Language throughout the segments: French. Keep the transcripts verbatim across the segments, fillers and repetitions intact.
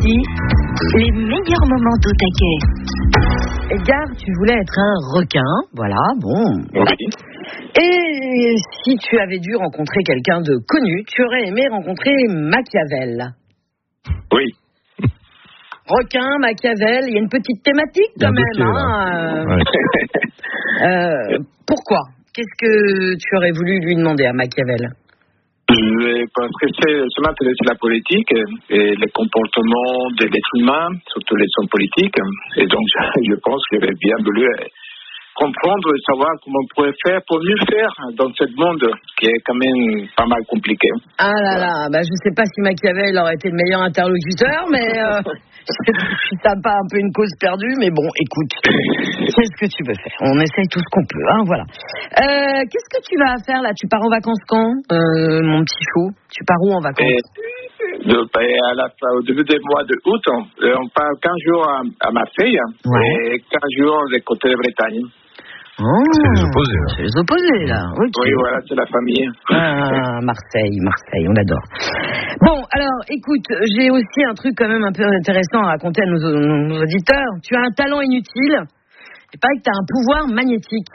Midi, les meilleurs moments d'au taquet. Edgar, tu voulais être un requin, voilà, bon. Oui. Et si tu avais dû rencontrer quelqu'un de connu, tu aurais aimé rencontrer Machiavel. Oui. Requin, Machiavel, il y a une petite thématique quand même. Dossier, hein, ouais. euh, pourquoi ? Qu'est-ce que tu aurais voulu lui demander à Machiavel ? Je pense que c'est, je m'intéresse à la politique et le comportement de l'être humain, surtout les hommes politiques. Et donc, je pense que j'aurais bien voulu comprendre et savoir comment on pourrait faire pour mieux faire dans ce monde qui est quand même pas mal compliqué. Ah là là, bah je sais pas si Machiavel aurait été le meilleur interlocuteur, mais euh, si t'as pas un peu une cause perdue, mais bon, écoute, c'est ce que tu veux faire. On essaye tout ce qu'on peut, hein, voilà. Euh, qu'est-ce que tu vas faire là ? Tu pars en vacances quand, euh, mon petit chou ? Tu pars où en vacances ? Et, de, à la, au début du mois de août, on, on part quinze jours à, à Marseille, ouais. Et quinze jours des côtés de Bretagne. Oh, c'est les opposés, là. C'est les opposés, là. Okay. Oui, voilà, c'est la famille. Ah, Marseille, Marseille, on adore. Bon, alors, écoute, j'ai aussi un truc quand même un peu intéressant à raconter à nos, nos, nos auditeurs. Tu as un talent inutile, et pas que tu as un pouvoir magnétique.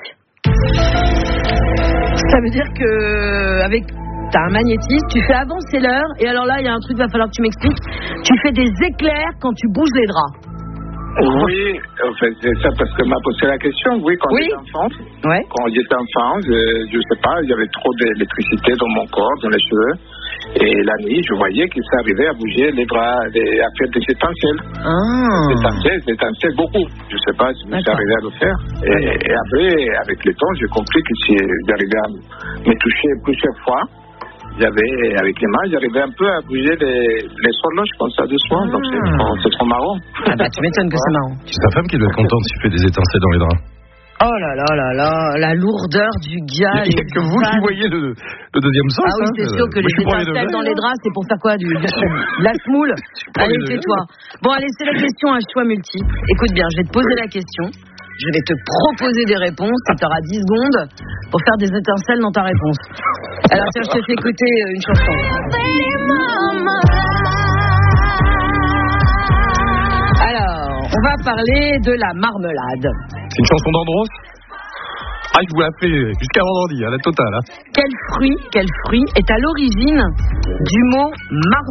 Ça veut dire que, avec, tu as un magnétisme, tu fais avancer l'heure, et alors là, il y a un truc, il va falloir que tu m'expliques. Tu fais des éclairs quand tu bouges les draps. Oui, en fait, c'est ça parce que m'a posé la question. Oui, quand oui. j'étais enfant, ouais. quand j'étais enfant, je, je sais pas, il y avait trop d'électricité dans mon corps, dans les cheveux, et la nuit, je voyais qu'il s'arrivait à bouger les bras, les, à faire des étincelles. Ah. Des étincelles, des étincelles beaucoup. Je sais pas si je suis arrivé à le faire. Et, et après, avec le temps, j'ai compris que si j'arrivais à me toucher plusieurs fois. J'avais, avec les mains, j'arrivais un peu à bouger les, les horloges comme ça doucement, ah. Donc c'est, c'est trop marrant. Ah bah tu m'étonnes que c'est marrant. C'est ta femme qui doit être contente si tu fais des étincelles dans les draps. Oh là là là là, la lourdeur du gars. Il n'y a que vous qui voyez le, le deuxième sens. Ah oui, c'est hein, sûr que les étincelles dans les draps, c'est pour faire quoi du, de la semoule. Allez, tais-toi. Bon, allez, c'est la question à choix multiple. Écoute bien, je vais te poser la question. Je vais te proposer des réponses et tu auras dix secondes pour faire des étincelles dans ta réponse. Alors tiens, je te fais écouter une chanson. Alors, on va parler de la marmelade. C'est une chanson d'Andros ? Ah, je vous la fais jusqu'à vendredi, à la totale. Hein. Quel fruit, quel fruit est à l'origine du mot marmelade ?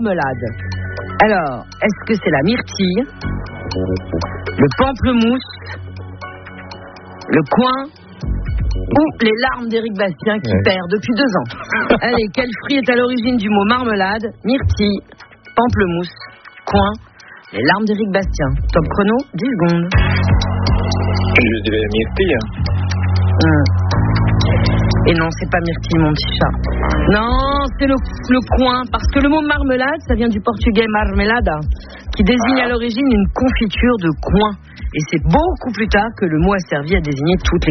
Alors, est-ce que c'est la myrtille, le pamplemousse, le coin ou les larmes d'Éric Bastien qui ouais. perd depuis deux ans. Allez, quel fruit est à l'origine du mot marmelade ? Myrtille, pamplemousse, coin, les larmes d'Éric Bastien. Top chrono, dix secondes. Je dirais myrtille. Hum. Et non, c'est pas myrtille, mon petit chat. Non, c'est le, le coin, parce que le mot marmelade, ça vient du portugais marmelada, qui désigne ah. à l'origine une confiture de coin. Et c'est beaucoup plus tard que le mot a servi à désigner toutes les